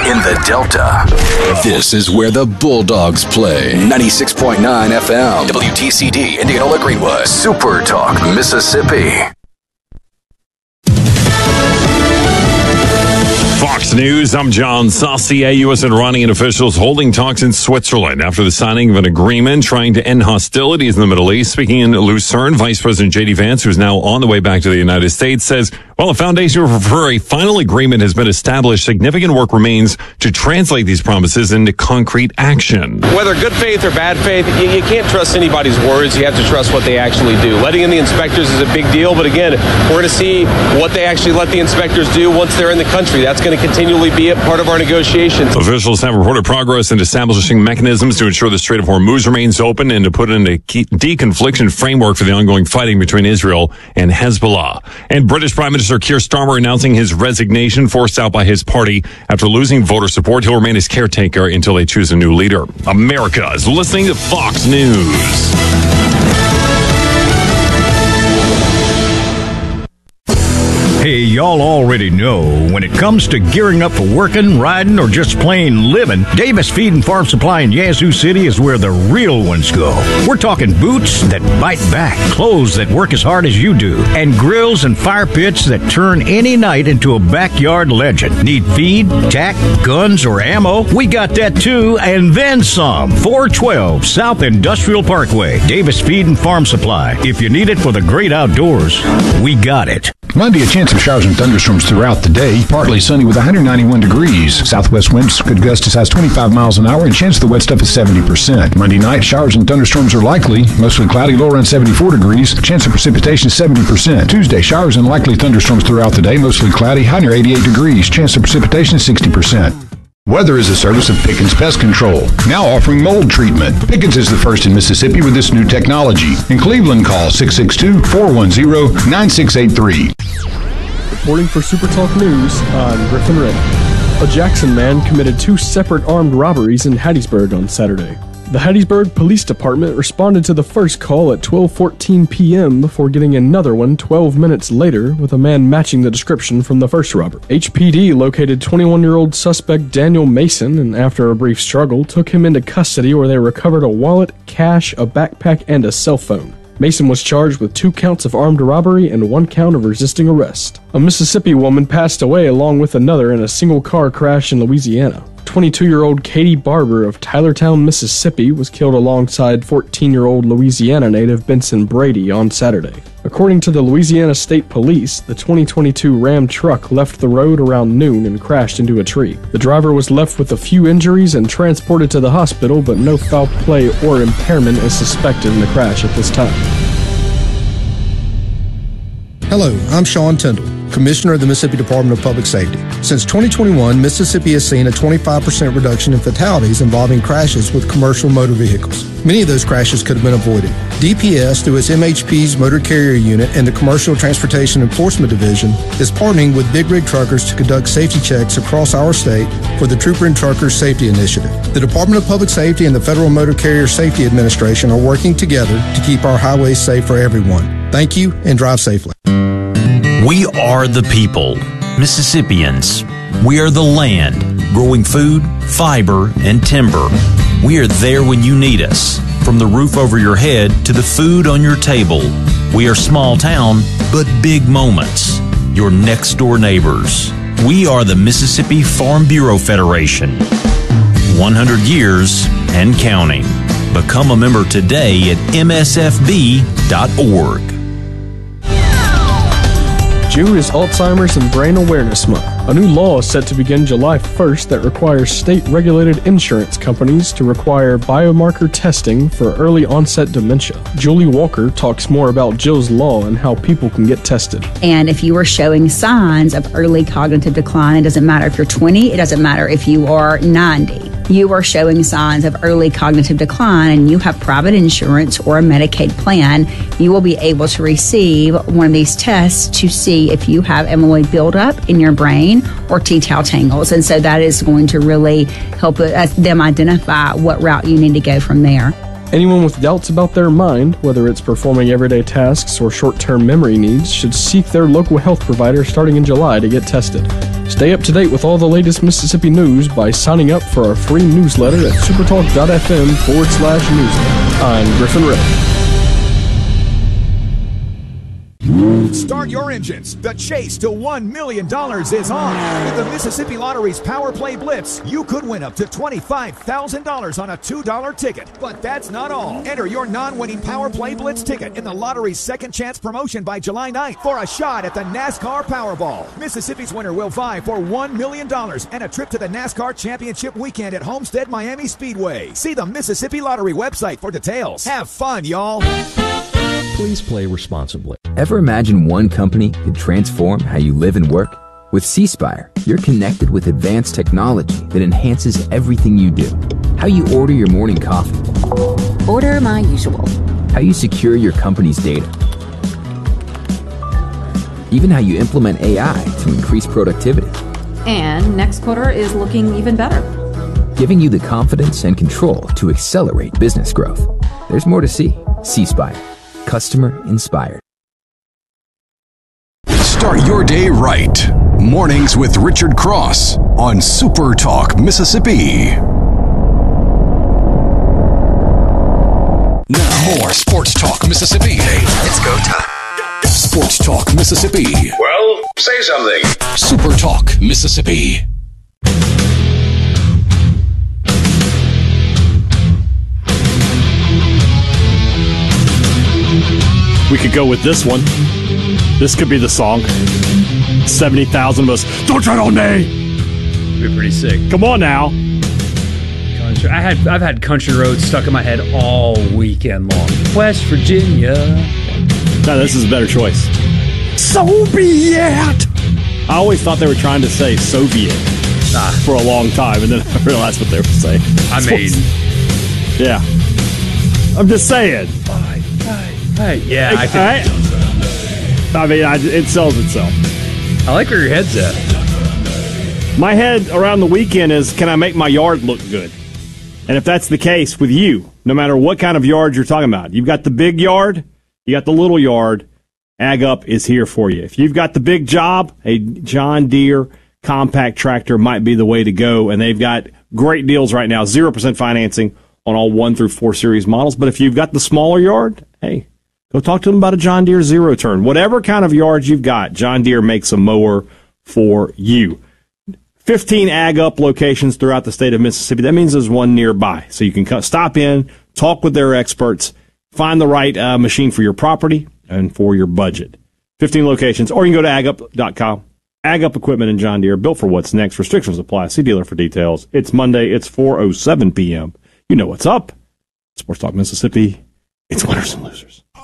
in the Delta. This is where the Bulldogs play. 96.9 FM, WTCD, Indianola Greenwood, Super Talk, Mississippi. Fox News, I'm John Saucier. U.S. and Iranian officials holding talks in Switzerland after the signing of an agreement trying to end hostilities in the Middle East. Speaking in Lucerne, Vice President J.D. Vance, who's now on the way back to the United States, says, while a foundation for a final agreement has been established, significant work remains to translate these promises into concrete action. Whether good faith or bad faith, you can't trust anybody's words. You have to trust what they actually do. Letting in the inspectors is a big deal, but again, we're going to see what they actually let the inspectors do once they're in the country. That's going to continually be a part of our negotiations. Officials have reported progress in establishing mechanisms to ensure the Strait of Hormuz remains open and to put in a deconfliction framework for the ongoing fighting between Israel and Hezbollah. And British Prime Minister Keir Starmer announcing his resignation, forced out by his party after losing voter support. He'll remain as caretaker until they choose a new leader. America is listening to Fox News. Hey, y'all already know when it comes to gearing up for working, riding, or just plain living, Davis Feed and Farm Supply in Yazoo City is where the real ones go. We're talking boots that bite back, clothes that work as hard as you do, and grills and fire pits that turn any night into a backyard legend. Need feed, tack, guns, or ammo? We got that too, and then some. 412 South Industrial Parkway, Davis Feed and Farm Supply. If you need it for the great outdoors, we got it. Monday, a chance of showers and thunderstorms throughout the day. Partly sunny with 191 degrees. Southwest winds could gust as high as 25 miles an hour, and chance of the wet stuff is 70%. Monday night, showers and thunderstorms are likely. Mostly cloudy, low around 74 degrees. Chance of precipitation is 70%. Tuesday, showers and likely thunderstorms throughout the day. Mostly cloudy, high near 88 degrees. Chance of precipitation is 60%. Weather is a service of Pickens Pest Control, now offering mold treatment. Pickens is the first in Mississippi with this new technology. In Cleveland, call 662-410-9683. Reporting for Super Talk News, I'm Griffin Ray. A Jackson man committed 2 separate armed robberies in Hattiesburg on Saturday. The Hattiesburg Police Department responded to the first call at 12:14 p.m. before getting another one 12 minutes later with a man matching the description from the first robber. HPD located 21-year-old suspect Daniel Mason and after a brief struggle took him into custody where they recovered a wallet, cash, a backpack, and a cell phone. Mason was charged with 2 counts of armed robbery and 1 count of resisting arrest. A Mississippi woman passed away along with another in a single car crash in Louisiana. 22-year-old Katie Barber of Tylertown, Mississippi was killed alongside 14-year-old Louisiana native Benson Brady on Saturday. According to the Louisiana State Police, the 2022 Ram truck left the road around noon and crashed into a tree. The driver was left with a few injuries and transported to the hospital, but no foul play or impairment is suspected in the crash at this time. Hello, I'm Sean Tyndall, Commissioner of the Mississippi Department of Public Safety. Since 2021, Mississippi has seen a 25% reduction in fatalities involving crashes with commercial motor vehicles. Many of those crashes could have been avoided. DPS, through its MHP's Motor Carrier Unit and the Commercial Transportation Enforcement Division, is partnering with Big Rig Truckers to conduct safety checks across our state for the Trooper and Truckers Safety Initiative. The Department of Public Safety and the Federal Motor Carrier Safety Administration are working together to keep our highways safe for everyone. Thank you and drive safely. We are the people, Mississippians. We are the land, growing food, fiber, and timber. We are there when you need us, from the roof over your head to the food on your table. We are small town, but big moments. Your next door neighbors. We are the Mississippi Farm Bureau Federation. 100 years and counting. Become a member today at msfb.org. June is Alzheimer's and Brain Awareness Month. A new law is set to begin July 1st that requires state-regulated insurance companies to require biomarker testing for early onset dementia. Julie Walker talks more about Jill's law and how people can get tested. And if you are showing signs of early cognitive decline, it doesn't matter if you're 20, it doesn't matter if you are 90. You are showing signs of early cognitive decline and you have private insurance or a Medicaid plan, you will be able to receive one of these tests to see if you have amyloid buildup in your brain or T-tau tangles. And so that is going to really help them identify what route you need to go from there. Anyone with doubts about their mind, whether it's performing everyday tasks or short-term memory needs, should seek their local health provider starting in July to get tested. Stay up to date with all the latest Mississippi news by signing up for our free newsletter at supertalk.fm/newsletter. I'm Griffin Rick. Start your engines. The chase to $1 million is on. With the Mississippi Lottery's Power Play Blitz, you could win up to $25,000 on a $2 ticket. But that's not all. Enter your non-winning Power Play Blitz ticket in the lottery's second chance promotion by July 9th for a shot at the NASCAR Powerball. Mississippi's winner will vie for $1 million and a trip to the NASCAR Championship weekend at Homestead Miami Speedway. See the Mississippi Lottery website for details. Have fun, y'all. Please play responsibly. Ever imagine one company could transform how you live and work? With C-Spire, you're connected with advanced technology that enhances everything you do. How you order your morning coffee. Order my usual. How you secure your company's data. Even how you implement AI to increase productivity. And next quarter is looking even better. Giving you the confidence and control to accelerate business growth. There's more to see. C-Spire. Customer inspired. Start your day right. Mornings with Richard Cross on Super Talk Mississippi. Now more Sports Talk Mississippi. It's go time. Sports Talk Mississippi. Well, say something. Super Talk Mississippi. We could go with this one. This could be the song. 70,000 of us. Don't tread on me. Be pretty sick. Come on now. Country. I've had Country Roads stuck in my head all weekend long. West Virginia. No, this is a better choice. Soviet. I always thought they were trying to say Soviet for a long time, and then I realized what they were saying. I mean, yeah. I'm just saying. Hey, yeah, it sells itself. I like where your head's at. My head around the weekend is, can I make my yard look good? And if that's the case with you, no matter what kind of yard you're talking about, you've got the big yard, you got the little yard, Ag Up is here for you. If you've got the big job, a John Deere compact tractor might be the way to go, and they've got great deals right now, 0% financing on all 1 through 4 series models. But if you've got the smaller yard, hey, go talk to them about a John Deere Zero Turn. Whatever kind of yard you've got, John Deere makes a mower for you. 15 Ag Up locations throughout the state of Mississippi. That means there's one nearby. So you can stop in, talk with their experts, find the right machine for your property and for your budget. 15 locations, or you can go to agup.com. Ag Up Equipment and John Deere, built for what's next. Restrictions apply. See dealer for details. It's Monday. It's 4:07 p.m. You know what's up. Sports Talk Mississippi. It's winners and losers.